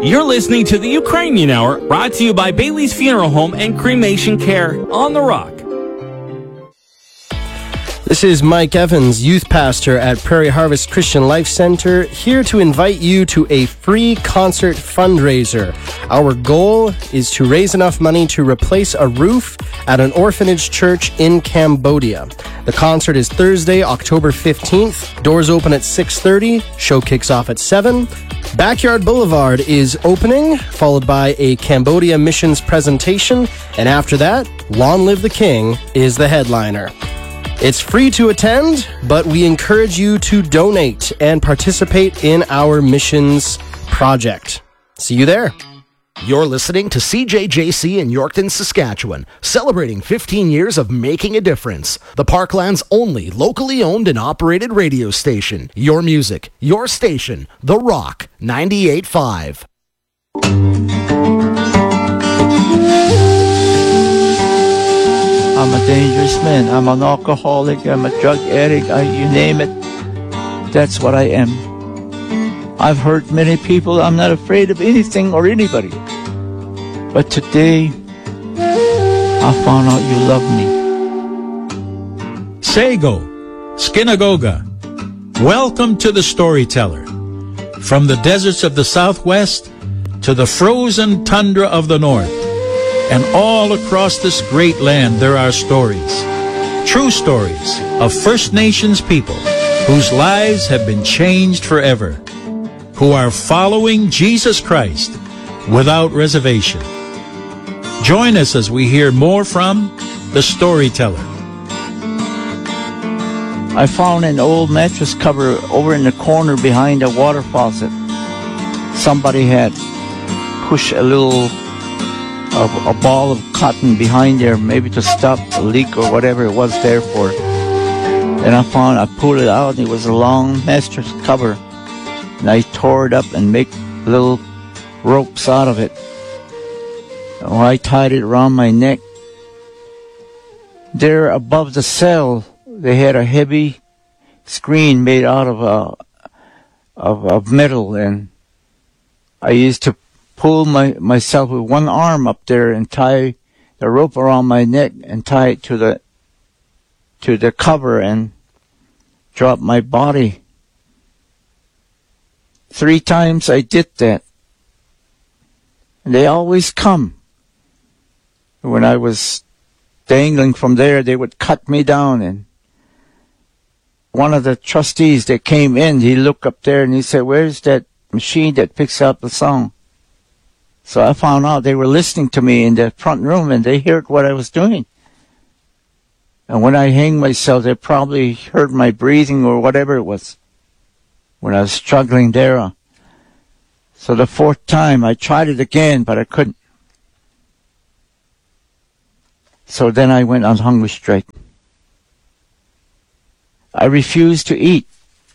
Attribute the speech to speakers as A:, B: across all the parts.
A: You're listening to the Ukrainian Hour, brought to you by Bailey's Funeral Home and Cremation Care on The Rock.
B: This is Mike Evans, youth pastor at Prairie Harvest Christian Life Center, here to invite you to a free concert fundraiser. Our goal is to raise enough money to replace a roof at an orphanage church in Cambodia. The concert is Thursday, October 15th. Doors open at 6:30. Show kicks off at 7. Backyard Boulevard is opening, followed by a Cambodia missions presentation. And after that, Long Live the King is the headliner. It's free to attend, but we encourage you to donate and participate in our missions project. See you there.
C: You're listening to CJJC in Yorkton, Saskatchewan, celebrating 15 years of making a difference. The Parkland's only locally owned and operated radio station. Your music, your station, The Rock 98.5.
D: I'm a dangerous man. I'm an alcoholic. I'm a drug addict. You name it. That's what I am. I've hurt many people. I'm not afraid of anything or anybody. But today, I found out you love me.
E: Sego, Skinagoga, welcome to the Storyteller. From the deserts of the Southwest to the frozen tundra of the North, and all across this great land there are stories, true stories of First Nations people whose lives have been changed forever, who are following Jesus Christ without reservation. Join us as we hear more from the Storyteller.
D: I found an old mattress cover over in the corner behind a water faucet. Somebody had pushed a ball of cotton behind there, maybe to stop a leak or whatever it was there for. And I pulled it out, and it was a long mattress cover. And I tore it up and made little ropes out of it. And I tied it around my neck. There above the cell, they had a heavy screen made out of metal, and I used to pull myself with one arm up there and tie the rope around my neck and tie it to the cover and drop my body. 3 times I did that. And they always come. When I was dangling from there, they would cut me down, and one of the trustees that came in, he looked up there and he said, "Where's that machine that picks up the song?" So I found out they were listening to me in the front room, and they heard what I was doing. And when I hanged myself, they probably heard my breathing or whatever it was when I was struggling there. So the 4th time, I tried it again, but I couldn't. So then I went on hunger strike. I refused to eat.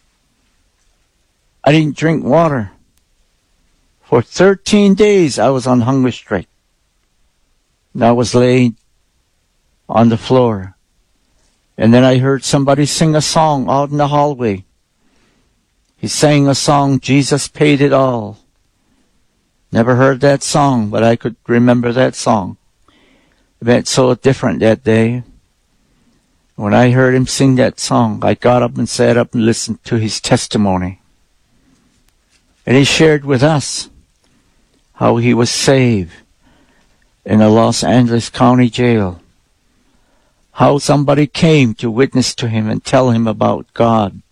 D: I didn't drink water. For 13 days, I was on hunger strike. And I was laying on the floor. And then I heard somebody sing a song out in the hallway. He sang a song, "Jesus Paid It All." Never heard that song, but I could remember that song. It meant so different that day. When I heard him sing that song, I got up and sat up and listened to his testimony. And he shared with us how he was saved in a Los Angeles County jail. How somebody came to witness to him and tell him about God.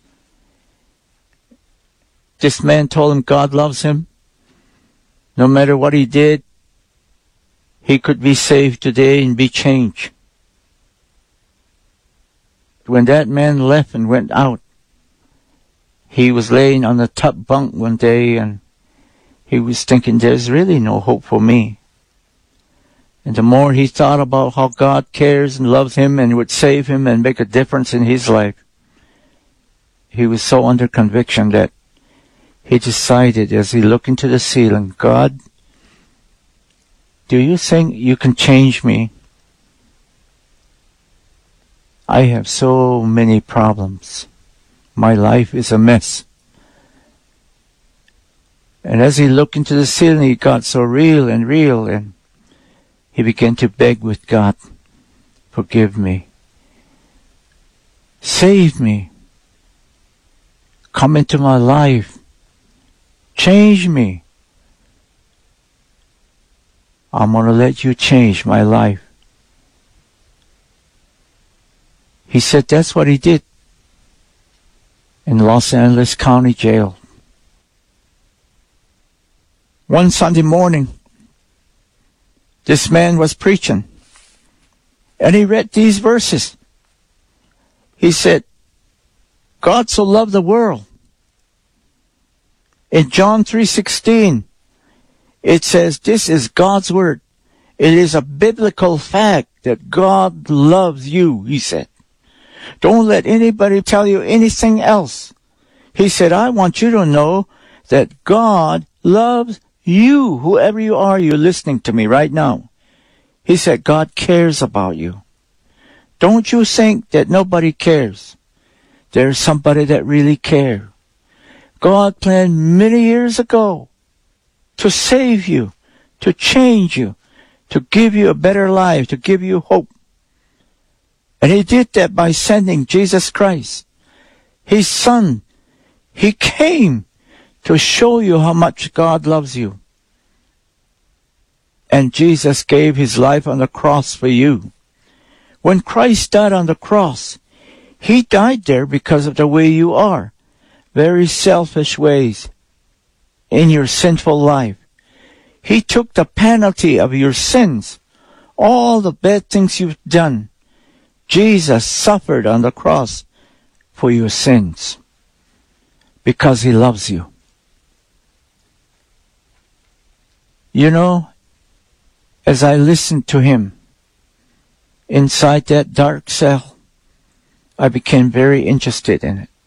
D: This man told him God loves him. No matter what he did, he could be saved today and be changed. When that man left and went out, he was laying on the top bunk one day, and he was thinking, there's really no hope for me. And the more he thought about how God cares and loves him and would save him and make a difference in his life, he was so under conviction that he decided, as he looked into the ceiling, God, do you think you can change me? I have so many problems. My life is a mess. And And as he looked into the ceiling, it got so real, and he began to beg with God, forgive me. Save me. Come into my life. Change me. I'm going to let you change my life. He said that's what he did in Los Angeles County Jail. One Sunday morning, this man was preaching, and he read these verses. He said, God so loved the world. In John 3:16, it says, this is God's word. It is a biblical fact that God loves you, he said. Don't let anybody tell you anything else. He said, I want you to know that God loves you, whoever you are, you're listening to me right now. He said, God cares about you. Don't you think that nobody cares. There's somebody that really cares. God planned many years ago to save you, to change you, to give you a better life, to give you hope. And he did that by sending Jesus Christ, his son. He came to show you how much God loves you. And Jesus gave his life on the cross for you. When Christ died on the cross, he died there because of the way you are. Very selfish ways in your sinful life. He took the penalty of your sins, all the bad things you've done. Jesus suffered on the cross for your sins because he loves you. You know, as I listened to him inside that dark cell, I became very interested in it.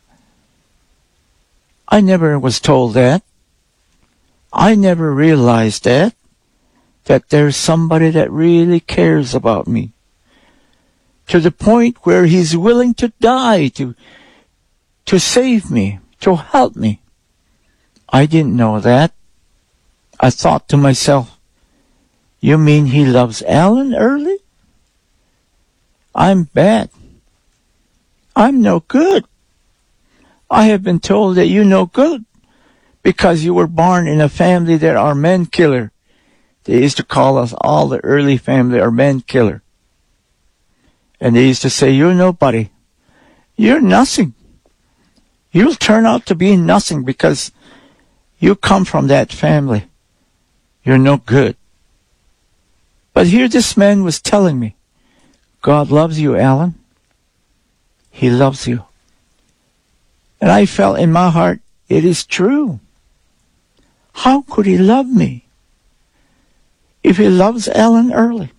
D: I never was told that. I never realized that there's somebody that really cares about me. To the point where he's willing to die to save me, to help me. I didn't know that. I thought to myself, you mean he loves Alan Early? I'm bad. I'm no good. I have been told that you're no good because you were born in a family that are men killer. They used to call us all the Early family are men killer. And they used to say, you're nobody. You're nothing. You'll turn out to be nothing because you come from that family. You're no good. But here this man was telling me, God loves you, Alan. He loves you. And I felt in my heart, it is true. How could he love me if he loves Alan Early?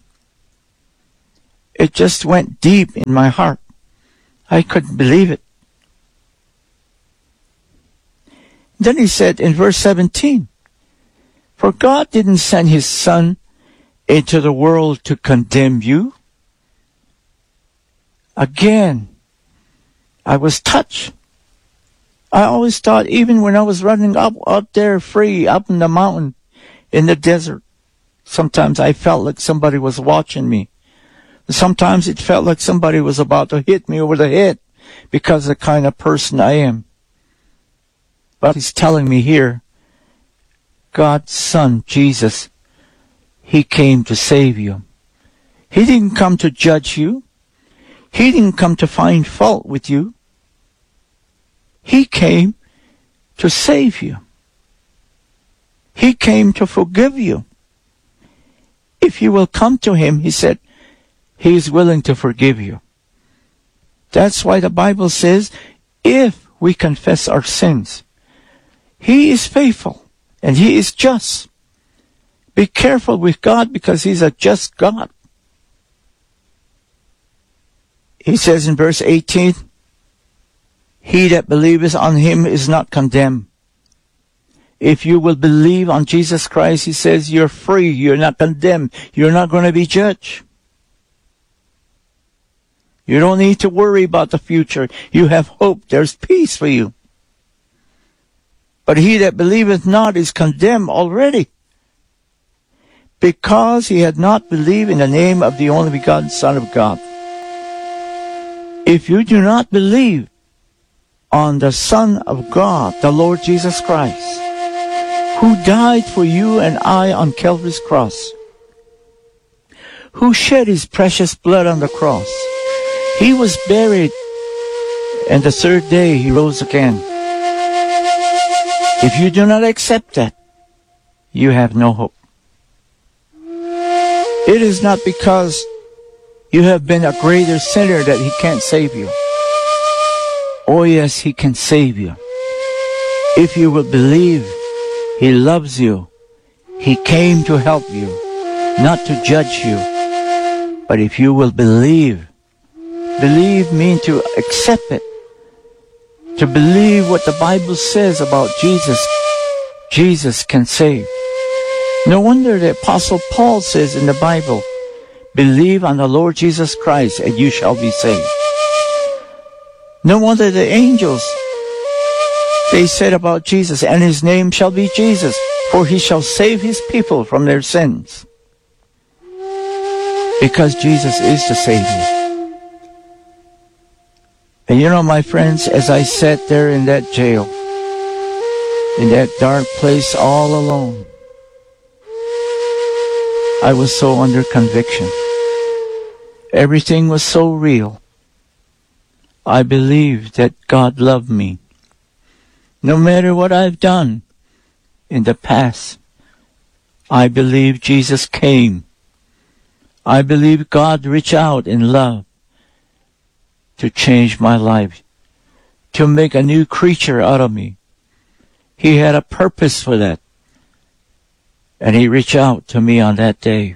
D: It just went deep in my heart. I couldn't believe it. Then he said in verse 17, for God didn't send his son into the world to condemn you. Again, I was touched. I always thought, even when I was running up there free, up in the mountain, in the desert, sometimes I felt like somebody was watching me. Sometimes it felt like somebody was about to hit me over the head because of the kind of person I am. But he's telling me here, God's Son, Jesus, he came to save you. He didn't come to judge you. He didn't come to find fault with you. He came to save you. He came to forgive you. If you will come to him, he said, he is willing to forgive you. That's why the Bible says, if we confess our sins, he is faithful and he is just. Be careful with God because he's a just God. He says in verse 18, he that believeth on him is not condemned. If you will believe on Jesus Christ, he says, you're free. You're not condemned. You're not going to be judged. You don't need to worry about the future. You have hope. There's peace for you. But he that believeth not is condemned already, because he had not believed in the name of the only begotten Son of God. If you do not believe on the Son of God, the Lord Jesus Christ, who died for you and I on Calvary's cross, who shed his precious blood on the cross, he was buried, and the third day he rose again. If you do not accept that, you have no hope. It is not because you have been a greater sinner that he can't save you. Oh yes, he can save you. If you will believe he loves you, he came to help you, not to judge you. But if you will believe means to accept it, to believe what the Bible says about Jesus. Jesus can save. No wonder the Apostle Paul says in the Bible, believe on the Lord Jesus Christ and you shall be saved. No wonder the angels, they said about Jesus, and his name shall be Jesus, for he shall save his people from their sins. Because Jesus is the Savior. And you know, my friends, as I sat there in that jail, in that dark place all alone, I was so under conviction. Everything was so real. I believed that God loved me. No matter what I've done in the past, I believe Jesus came. I believe God reached out in love to change my life, to make a new creature out of me. He had a purpose for that. And he reached out to me on that day.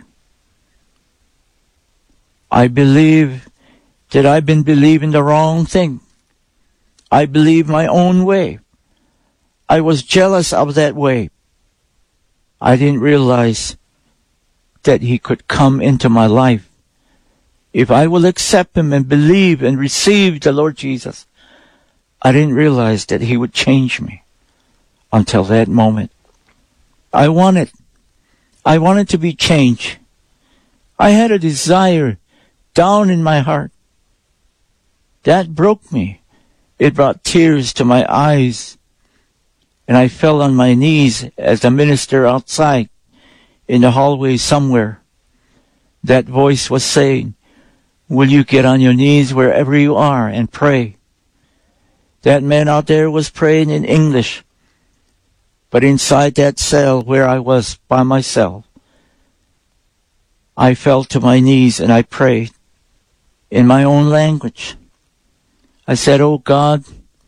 D: I believe that I've been believing the wrong thing. I believed my own way. I was jealous of that way. I didn't realize that he could come into my life. If I will accept him and believe and receive the Lord Jesus, I didn't realize that he would change me until that moment. I wanted to be changed. I had a desire down in my heart. That broke me. It brought tears to my eyes. And I fell on my knees as the minister outside in the hallway somewhere. That voice was saying, will you get on your knees wherever you are and pray? That man out there was praying in English. But inside that cell where I was by myself, I fell to my knees and I prayed in my own language. I said, oh God,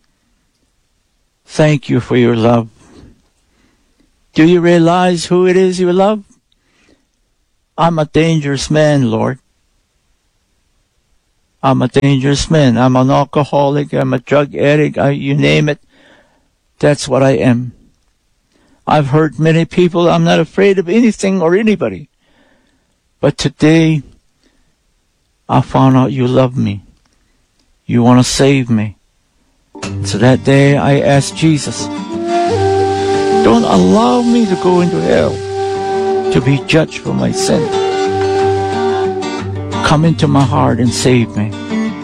D: thank you for your love. Do you realize who it is you love? I'm a dangerous man, Lord. I'm a dangerous man. I'm an alcoholic. I'm a drug addict. You name it. That's what I am. I've hurt many people. I'm not afraid of anything or anybody. But today, I found out you love me. You want to save me. So that day, I asked Jesus, don't allow me to go into hell to be judged for my sin. Come into my heart and save me.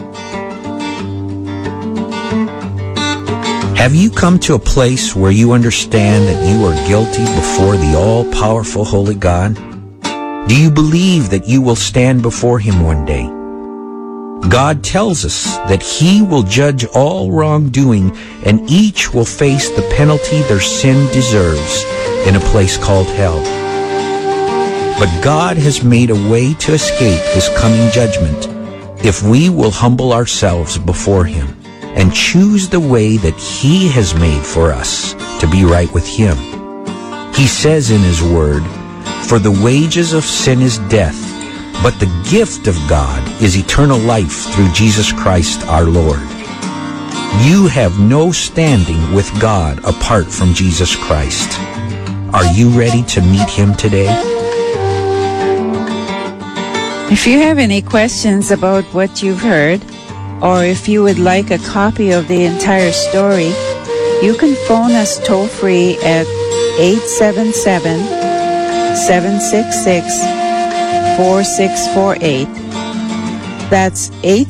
F: Have you come to a place where you understand that you are guilty before the all-powerful Holy God? Do you believe that you will stand before Him one day? God tells us that He will judge all wrongdoing and each will face the penalty their sin deserves in a place called hell. But God has made a way to escape His coming judgment if we will humble ourselves before Him and choose the way that He has made for us to be right with Him. He says in His Word, for the wages of sin is death, but the gift of God is eternal life through Jesus Christ our Lord. You have no standing with God apart from Jesus Christ. Are you ready to meet Him today?
G: If you have any questions about what you've heard, or if you would like a copy of the entire story, You can phone us toll-free at 877-766-4648. That's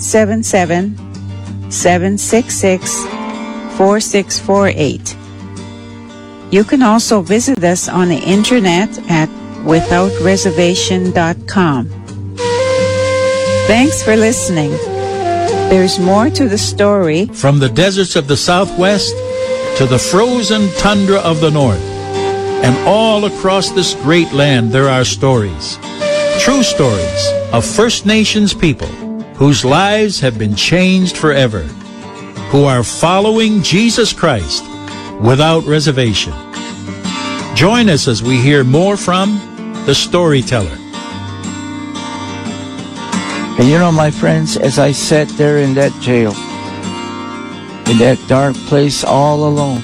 G: 877-766-4648. You can also visit us on the internet at withoutreservation.com. Thanks for listening. There's more to the story.
E: From the deserts of the Southwest to the frozen tundra of the North, and all across this great land there are stories, true stories of First Nations people whose lives have been changed forever, who are following Jesus Christ without reservation. Join us as we hear more from the storyteller.
D: And you know, my friends, as I sat there in that jail, in that dark place all alone,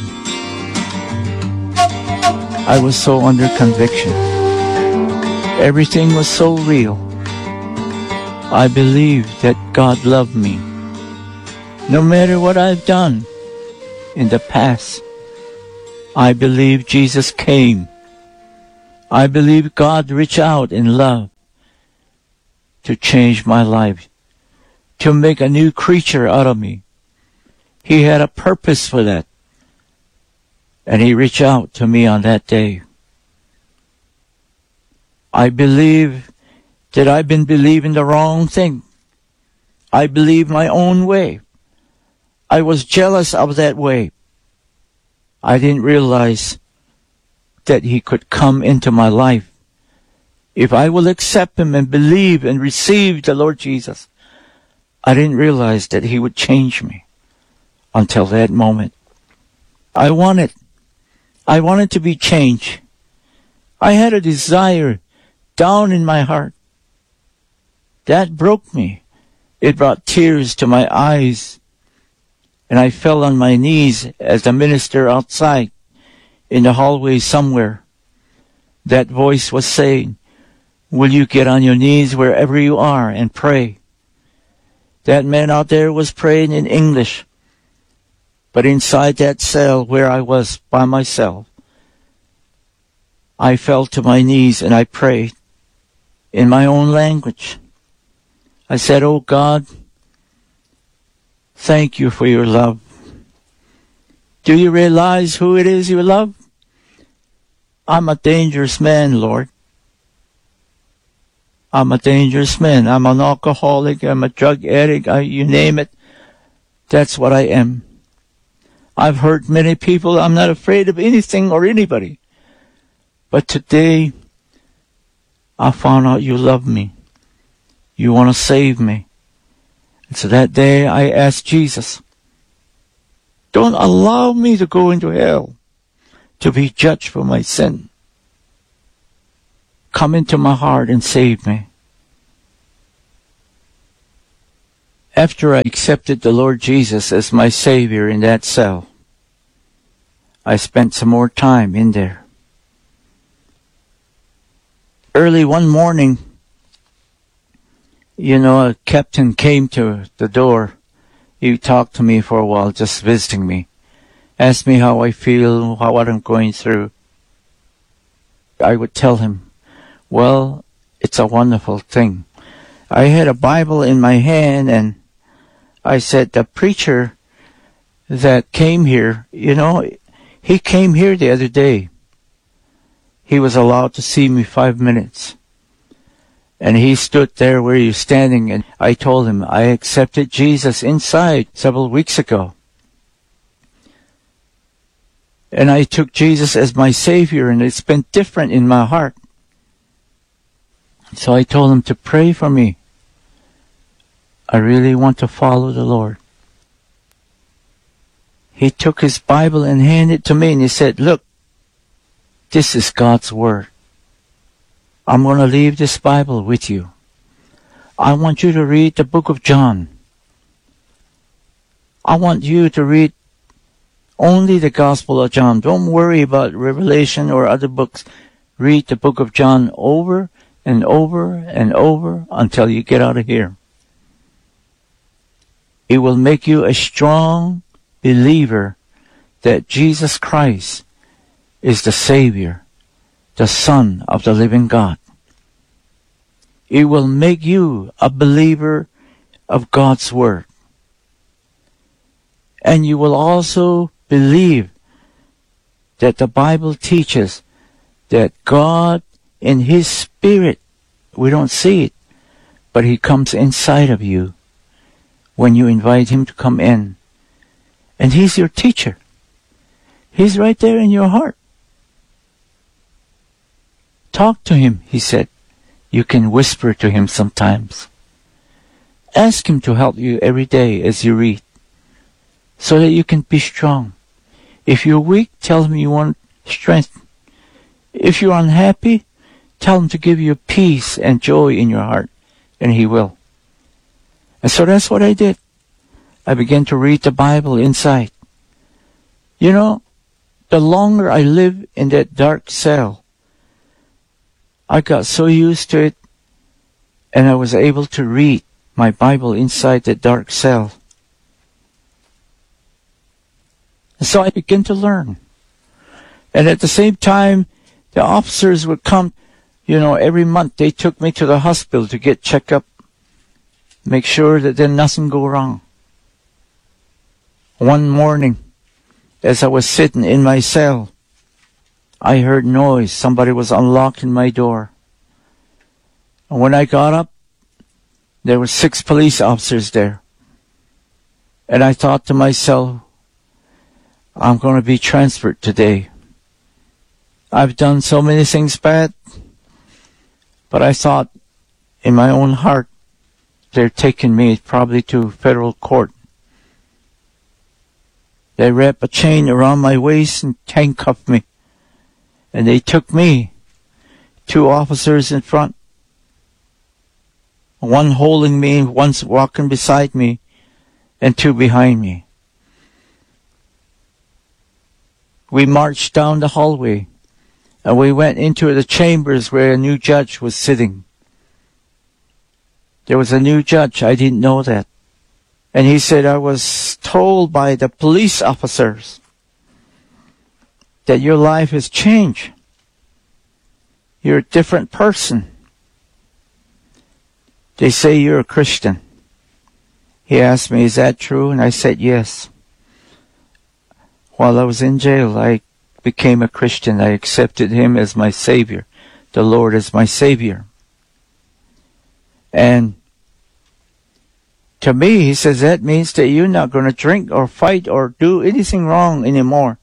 D: I was so under conviction. Everything was so real. I believed that God loved me. No matter what I've done in the past, I believe Jesus came. I believe God reached out in love to change my life, to make a new creature out of me. He had a purpose for that. And He reached out to me on that day. I believe that I've been believing the wrong thing. I believed my own way. I was jealous of that way. I didn't realize that He could come into my life. If I will accept Him and believe and receive the Lord Jesus, I didn't realize that He would change me until that moment. I wanted to be changed. I had a desire down in my heart. That broke me. It brought tears to my eyes. And I fell on my knees as the minister outside in the hallway somewhere. That voice was saying, will you get on your knees wherever you are and pray? That man out there was praying in English. But inside that cell where I was by myself, I fell to my knees and I prayed in my own language. I said, oh God, thank you for your love. Do you realize who it is you love? I'm a dangerous man, Lord. I'm a dangerous man. I'm an alcoholic. I'm a drug addict. You name it. That's what I am. I've hurt many people. I'm not afraid of anything or anybody. But today, I found out you love me. You want to save me. And so that day, I asked Jesus, don't allow me to go into hell to be judged for my sin. Come into my heart and save me. After I accepted the Lord Jesus as my Savior in that cell, I spent some more time in there. Early one morning, a captain came to the door. He talked to me for a while, just visiting me. Asked me how I feel, what I'm going through. I would tell him, well, it's a wonderful thing. I had a Bible in my hand and I said, the preacher that came here, he came here the other day. He was allowed to see me 5 minutes. And he stood there where you're standing, and I told him I accepted Jesus inside several weeks ago. And I took Jesus as my Savior, and it's been different in my heart. So I told him to pray for me. I really want to follow the Lord. He took his Bible and handed it to me, and he said, look, this is God's Word. I'm going to leave this Bible with you. I want you to read the book of John. I want you to read only the Gospel of John. Don't worry about Revelation or other books. Read the book of John over and over and over until you get out of here. It will make you a strong believer that Jesus Christ is the Savior, the Son of the living God. It will make you a believer of God's Word. And you will also believe that the Bible teaches that God in His Spirit, we don't see it, but He comes inside of you when you invite Him to come in. And He's your teacher. He's right there in your heart. Talk to Him, He said. You can whisper to Him sometimes. Ask Him to help you every day as you read, so that you can be strong. If you're weak, tell Him you want strength. If you're unhappy, tell Him to give you peace and joy in your heart, and He will. And so that's what I did. I began to read the Bible inside. You know, the longer I lived in that dark cell, I got so used to it, and I was able to read my Bible inside the dark cell. And so I began to learn. And at the same time, the officers would come, you know, every month they took me to the hospital to get checked up, make sure that then nothing go wrong. One morning, as I was sitting in my cell, I heard noise. Somebody was unlocking my door. And when I got up, there were 6 police officers there. And I thought to myself, I'm going to be transferred today. I've done so many things bad. But I thought in my own heart, they're taking me probably to federal court. They wrapped a chain around my waist and handcuffed me. And they took me, 2 officers in front, one holding me, one walking beside me, and 2 behind me. We marched down the hallway, and we went into the chambers where a new judge was sitting. There was a new judge, I didn't know that. And he said, I was told by the police officers that your life has changed. You're a different person. They say you're a Christian. He asked me, is that true? And I said, yes. While I was in jail, I became a Christian. I accepted Him as my Savior, the Lord as my Savior. And to me, he says, that means that you're not going to drink or fight or do anything wrong anymore.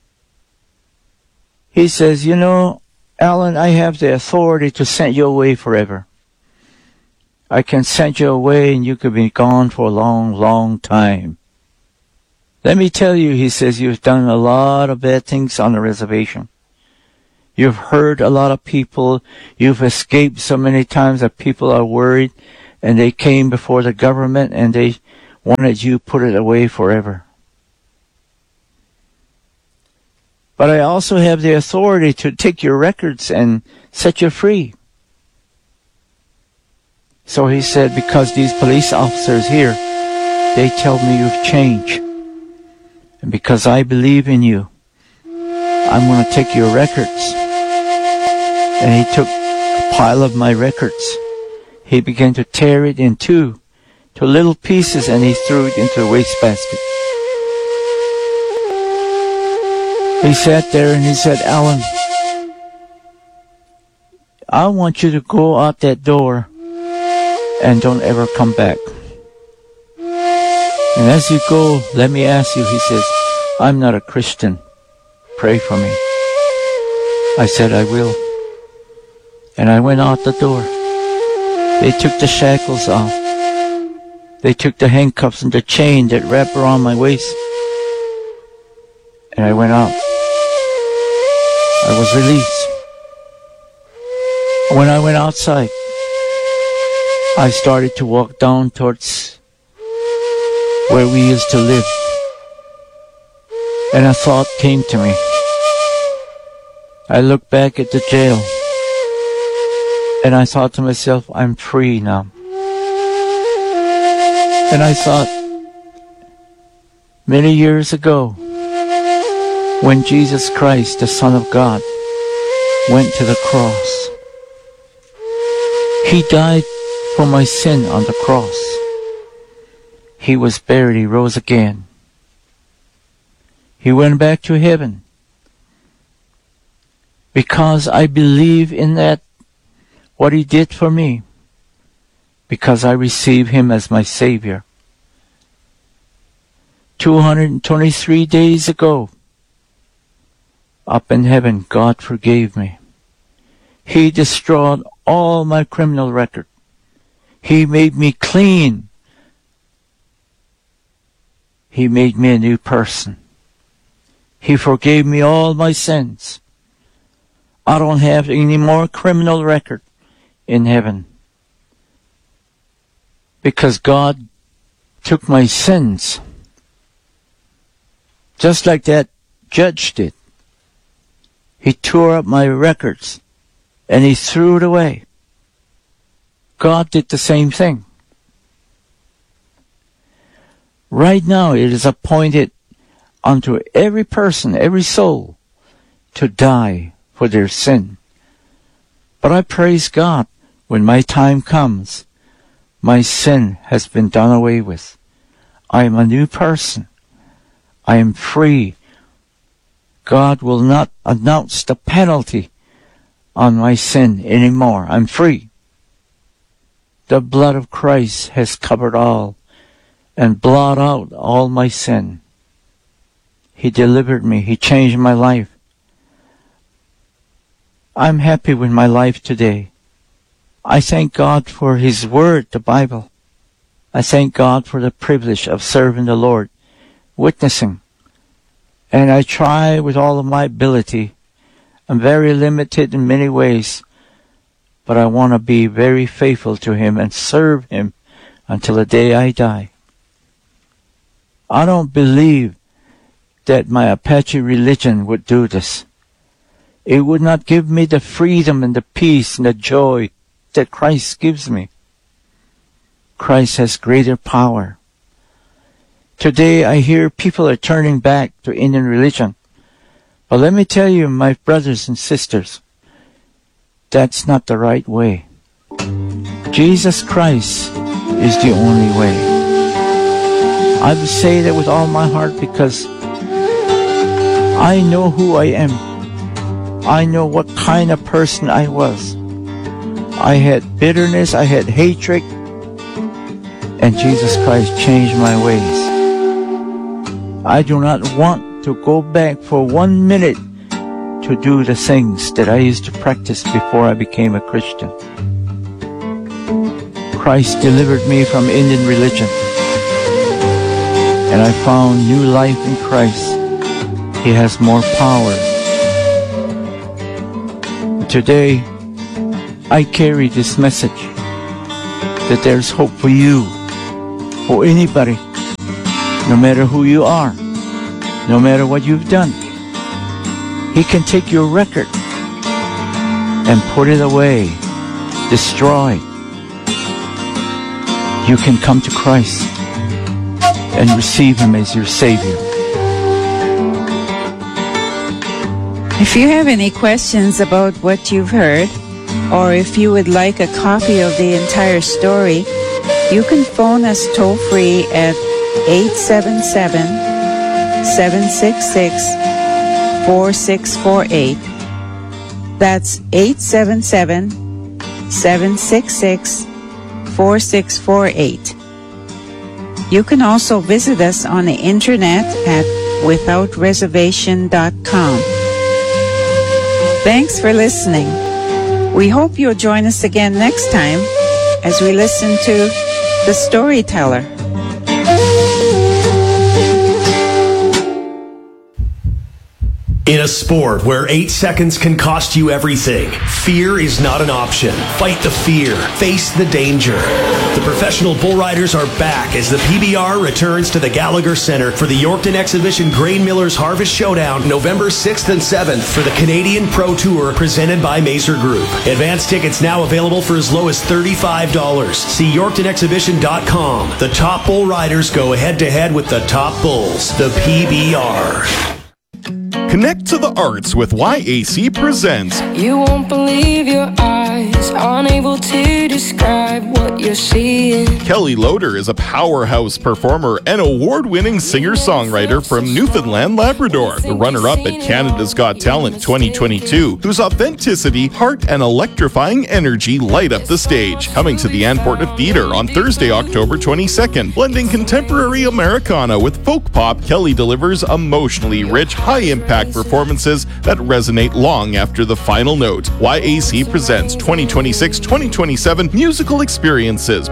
D: He says, you know, Alan, I have the authority to send you away forever. I can send you away and you could be gone for a long, long time. Let me tell you, he says, you've done a lot of bad things on the reservation. You've hurt a lot of people. You've escaped so many times that people are worried, and they came before the government and they wanted you put it away forever. But I also have the authority to take your records and set you free. So he said, because these police officers here, they tell me you've changed. And because I believe in you, I'm going to take your records. And he took a pile of my records. He began to tear it in two to little pieces, and he threw it into the wastebasket. He sat there and he said, Alan, I want you to go out that door and don't ever come back. And as you go, let me ask you, he says, I'm not a Christian. Pray for me. I said, I will. And I went out the door. They took the shackles off. They took the handcuffs and the chain that wrapped around my waist. And I went out. I was released. When I went outside, I started to walk down towards where we used to live. And a thought came to me. I looked back at the jail, and I thought to myself, I'm free now. And I thought, many years ago, when Jesus Christ, the Son of God, went to the cross. He died for my sin on the cross. He was buried, he rose again. He went back to heaven. Because I believe in that, what he did for me. Because I receive him as my Savior. 223 days ago, up in heaven, God forgave me. He destroyed all my criminal record. He made me clean. He made me a new person. He forgave me all my sins. I don't have any more criminal record in heaven. Because God took my sins. Just like that judge did. He tore up my records and he threw it away. God did the same thing. Right now it is appointed unto every person, every soul, to die for their sin. But I praise God, when my time comes, my sin has been done away with. I am a new person. I am free. God will not announce the penalty on my sin anymore. I'm free. The blood of Christ has covered all and blotted out all my sin. He delivered me. He changed my life. I'm happy with my life today. I thank God for His Word, the Bible. I thank God for the privilege of serving the Lord, witnessing. And I try with all of my ability. I'm very limited in many ways, but I want to be very faithful to Him and serve Him until the day I die. I don't believe that my Apache religion would do this. It would not give me the freedom and the peace and the joy that Christ gives me. Christ has greater power. Today I hear people are turning back to Indian religion. But let me tell you, my brothers and sisters, that's not the right way. Jesus Christ is the only way. I would say that with all my heart because I know who I am. I know what kind of person I was. I had bitterness, I had hatred, and Jesus Christ changed my ways. I do not want to go back for 1 minute to do the things that I used to practice before I became a Christian. Christ delivered me from Indian religion, and I found new life in Christ. He has more power. Today, I carry this message that there's hope for you, for anybody, no matter who you are, no matter what you've done. He can take your record and put it away, destroy. You can come to Christ and receive Him as your Savior.
G: If you have any questions about what you've heard, or if you would like a copy of the entire story, you can phone us toll-free at 877-766-4648. That's 877-766-4648. You can also visit us on the internet at withoutreservation.com. Thanks for listening. We hope you'll join us again next time as we listen to The Storyteller.
H: In a sport where 8 seconds can cost you everything, fear is not an option. Fight the fear. Face the danger. The professional bull riders are back as the PBR returns to the Gallagher Center for the Yorkton Exhibition Grain Millers Harvest Showdown November 6th and 7th for the Canadian Pro Tour presented by Mazer Group. Advance tickets now available for as low as $35. See YorktonExhibition.com. The top bull riders go head-to-head with the top bulls, the PBR.
I: Connect to the arts with YAC Presents.
J: You won't believe your eyes, unable to describe what you're seeing.
I: Kelly Loader is a powerhouse performer and award-winning singer-songwriter from Newfoundland, Labrador, the runner-up at Canada's Got Talent 2022, whose authenticity, heart, and electrifying energy light up the stage. Coming to the Ann Portna Theatre on Thursday, October 22nd. Blending contemporary Americana with folk pop, Kelly delivers emotionally rich, high-impact performances that resonate long after the final note. YAC presents 2026-2027 musical experiences.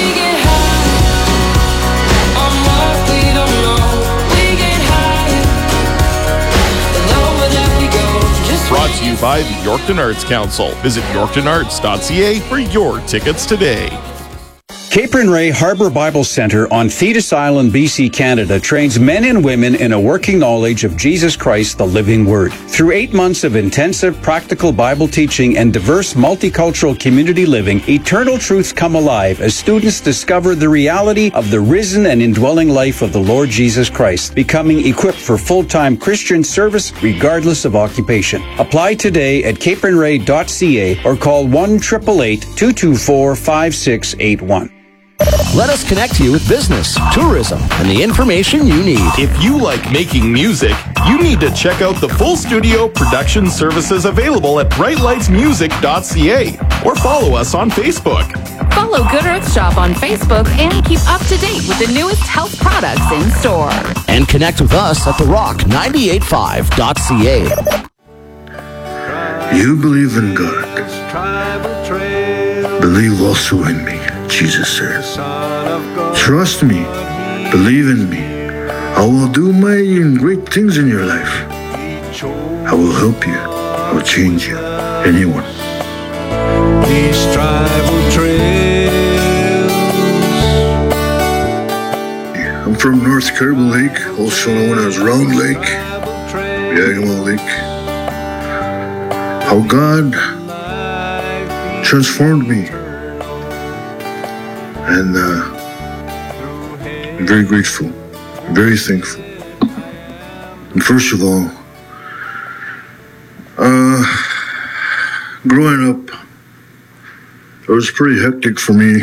I: Brought to you by the Yorkton Arts Council. Visit yorktonarts.ca for your tickets today.
K: Capron Ray Harbor Bible Center on Thetis Island, BC, Canada trains men and women in a working knowledge of Jesus Christ, the living Word. Through 8 months of intensive practical Bible teaching and diverse multicultural community living, eternal truths come alive as students discover the reality of the risen and indwelling life of the Lord Jesus Christ, becoming equipped for full-time Christian service regardless of occupation. Apply today at capronray.ca or call 1-888-224-5681.
C: Let us connect you with business, tourism, and the information you need.
I: If you like making music, you need to check out the full studio production services available at brightlightsmusic.ca or follow us on Facebook.
L: Follow Good Earth Shop on Facebook and keep up to date with the newest health products in store.
C: And connect with us at therock985.ca.
M: You believe in God. Believe also in me, Jesus says. Trust me. Believe in me. I will do mighty and great things in your life. I will help you. I will change you. Anyone. These tribal trails. I'm from North Caribou Lake, also known as Round Lake, Yakima Lake. How God transformed me, and I'm very grateful, very thankful. And first of all, growing up, it was pretty hectic for me,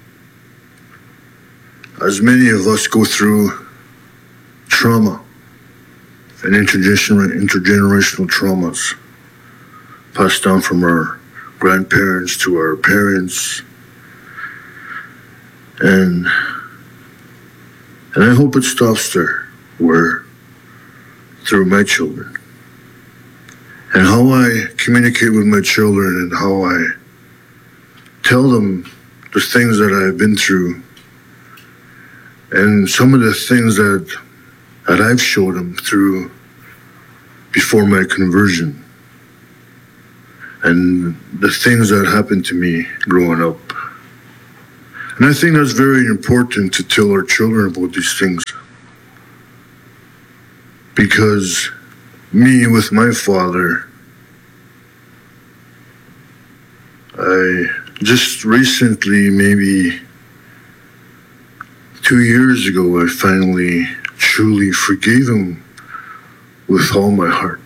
M: as many of us go through trauma and intergenerational traumas passed down from our grandparents to our parents, and I hope it stops there, where through my children, and how I communicate with my children, and how I tell them the things that I've been through, and some of the things that I've showed them through before my conversion, and the things that happened to me growing up. And I think that's very important to tell our children about these things. Because me with my father, I just recently, maybe 2 years ago, I finally truly forgave him with all my heart.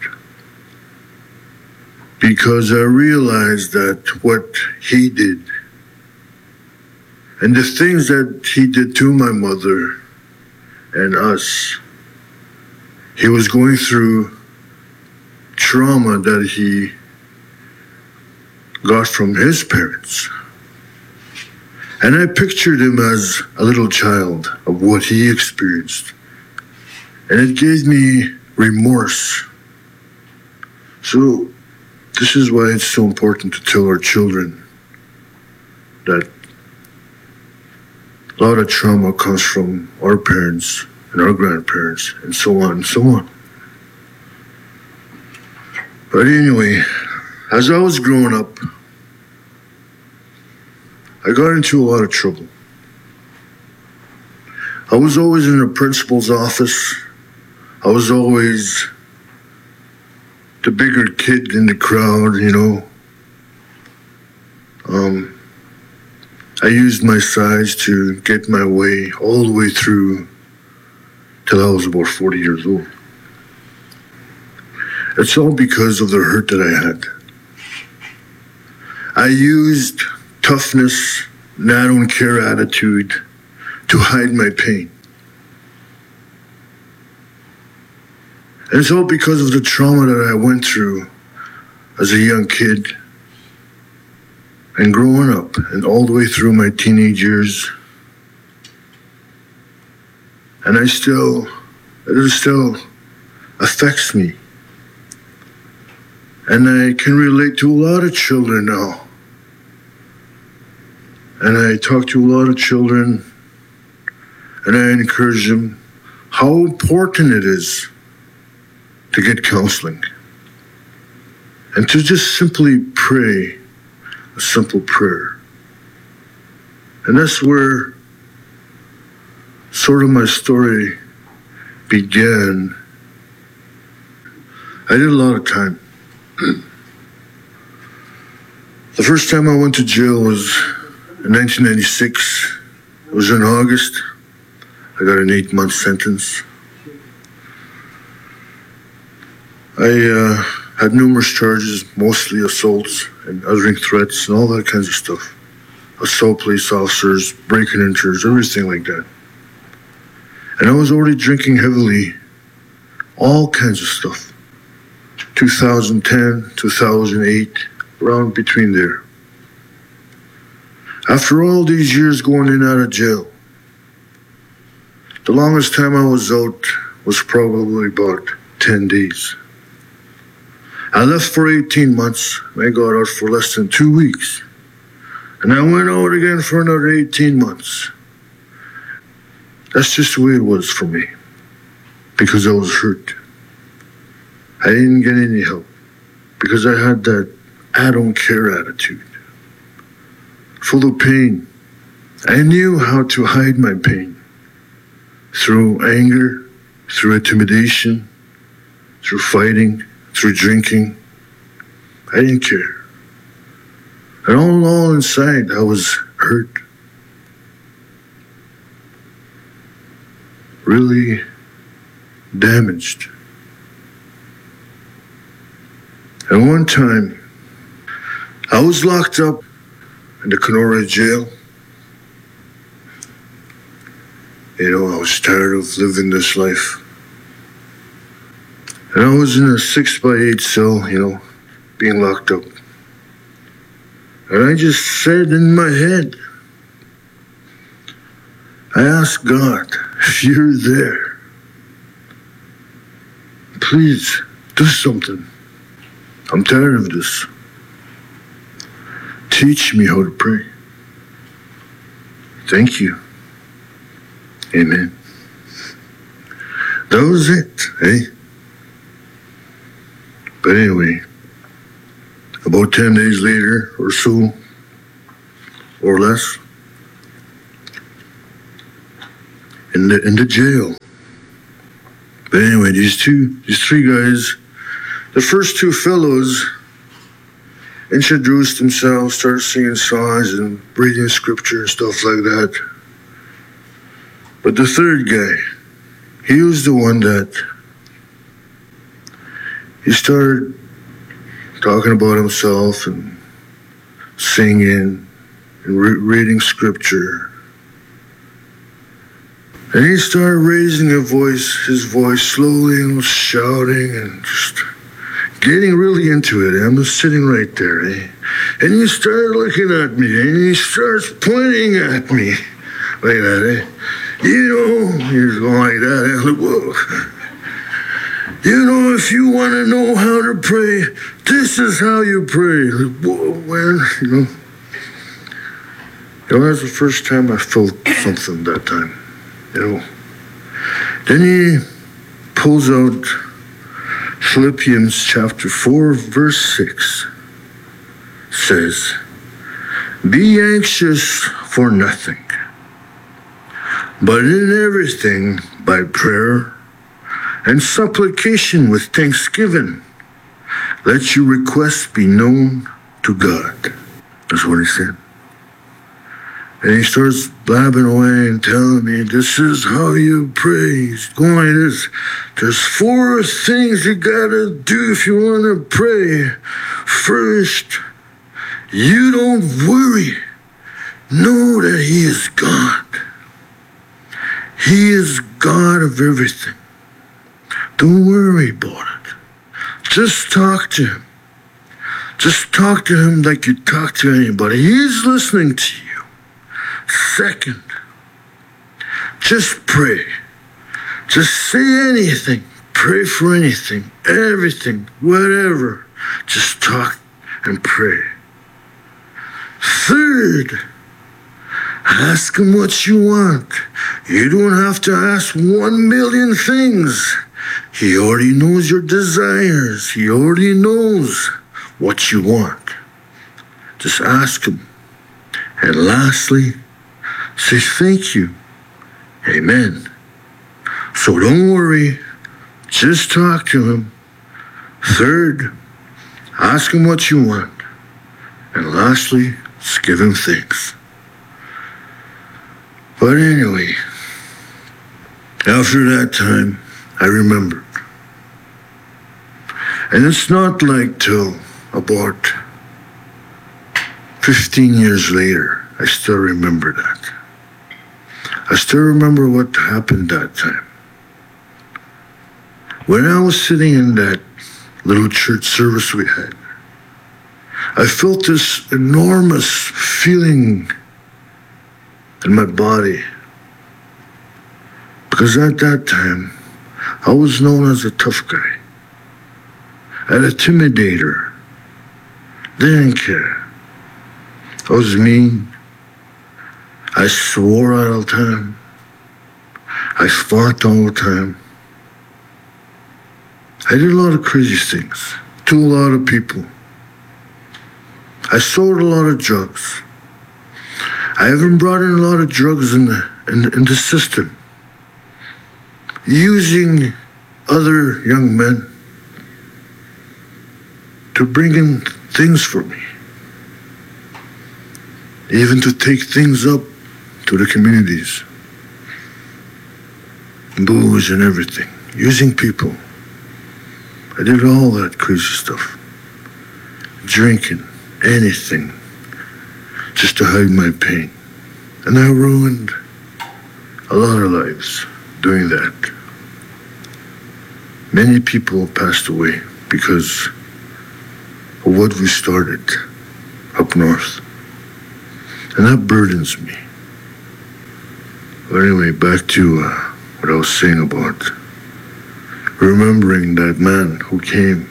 M: Because I realized that what he did and the things that he did to my mother and us, he was going through trauma that he got from his parents. And I pictured him as a little child of what he experienced. And it gave me remorse. So this is why it's so important to tell our children that a lot of trauma comes from our parents and our grandparents and so on and so on. But anyway, as I was growing up, I got into a lot of trouble. I was always in the principal's office. I was always the bigger kid in the crowd, you know. I used my size to get my way all the way through till I was about 40 years old. It's all because of the hurt that I had. I used toughness and I don't care attitude to hide my pain. And it's all because of the trauma that I went through as a young kid and growing up and all the way through my teenage years. And it still affects me. And I can relate to a lot of children now. And I talk to a lot of children and I encourage them how important it is to get counseling and to just simply pray a simple prayer. And that's where sort of my story began. I did a lot of time. The first time I went to jail was in 1996. It was in August. I got an 8-month sentence. I had numerous charges, mostly assaults and uttering threats and all that kinds of stuff. Assault police officers, breaking and enters, everything like that. And I was already drinking heavily, all kinds of stuff. 2010, 2008, around between there. After all these years going in and out of jail, the longest time I was out was probably about 10 days. I left for 18 months. I got out for less than 2 weeks. And I went out again for another 18 months. That's just the way it was for me. Because I was hurt. I didn't get any help. Because I had that I don't care attitude. Full of pain. I knew how to hide my pain. Through anger, through intimidation, through fighting, through drinking. I didn't care. And all inside, I was hurt. Really damaged. And one time, I was locked up in the Kenora jail. You know, I was tired of living this life. And I was in a 6x8 cell, you know, being locked up. And I just said in my head, I asked God, if you're there, please do something. I'm tired of this. Teach me how to pray. Thank you. Amen. That was it, eh? But anyway, about 10 days later or so, or less, in the jail. But anyway, these three guys, the first two fellows introduced themselves, started singing songs and reading scripture and stuff like that. But the third guy, he was the one that he started talking about himself and singing and reading scripture. And he started raising his voice slowly and shouting and just getting really into it. I'm just sitting right there, eh? And he started looking at me and he starts pointing at me like that, eh? You know, he's going like that. And I'm like, whoa. You know, if you want to know how to pray, this is how you pray. Like, whoa, man, you know. You know, that's the first time I felt something that time, you know. Then he pulls out Philippians chapter 4, verse 6. Says, be anxious for nothing, but in everything by prayer and supplication with thanksgiving, let your requests be known to God. That's what he said. And he starts blabbing away and telling me, this is how you pray. He's going like this. There's 4 things you gotta do if you want to pray. First, you don't worry. Know that he is God. He is God of everything. Don't worry about it. Just talk to him. Just talk to him like you talk to anybody. He's listening to you. Second, just pray. Just say anything. Pray for anything, everything, whatever. Just talk and pray. Third, ask him what you want. You don't have to ask 1 million things. He already knows your desires. He already knows what you want. Just ask him. And lastly, say thank you. Amen. So don't worry. Just talk to him. Third, ask him what you want. And lastly, just give him thanks. But anyway, after that time, I remembered. And it's not like till about 15 years later, I still remember that. I still remember what happened that time. When I was sitting in that little church service we had, I felt this enormous feeling in my body. Because at that time, I was known as a tough guy, an intimidator. Didn't care. I was mean. I swore all the time. I fought all the time. I did a lot of crazy things to a lot of people. I sold a lot of drugs. I even brought in a lot of drugs in the system, using other young men to bring in things for me, even to take things up to the communities, booze and everything, using people. I did all that crazy stuff, drinking, anything, just to hide my pain. And I ruined a lot of lives doing that. Many people passed away because of what we started up north. And that burdens me. But anyway, back to what I was saying about remembering that man who came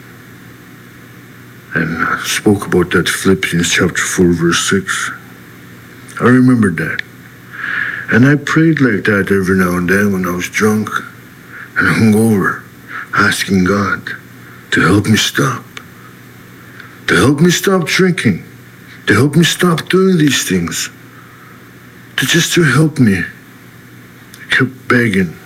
M: and spoke about that Philippians chapter 4, verse 6. I remembered that. And I prayed like that every now and then when I was drunk and hungover, asking God to help me stop. To help me stop drinking. To help me stop doing these things. To help me. I kept begging.